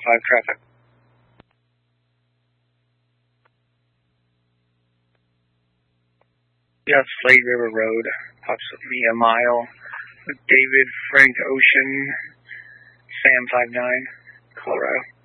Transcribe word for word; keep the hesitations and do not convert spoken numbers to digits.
five traffic. Yeah, Slade River Road, approximately a mile. David Frank Ocean, Sam five nine, Colorado.